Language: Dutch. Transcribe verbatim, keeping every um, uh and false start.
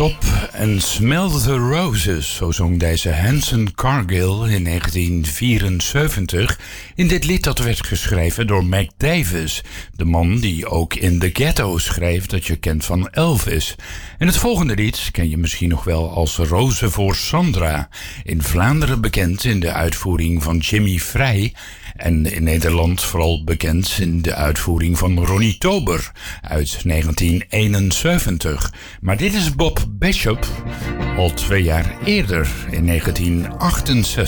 Stop and Smell the Roses, zo zong deze Hanson Cargill in negentien vierenzeventig in dit lied dat werd geschreven door Mac Davis, de man die ook in The Ghetto schreef dat je kent van Elvis. En het volgende lied ken je misschien nog wel als Rozen voor Sandra, in Vlaanderen bekend in de uitvoering van Jimmy Vrij en in Nederland vooral bekend in de uitvoering van Ronnie Tober uit negentien eenenzeventig. Maar dit is Bob Bishop al twee jaar eerder in negentien achtenzestig.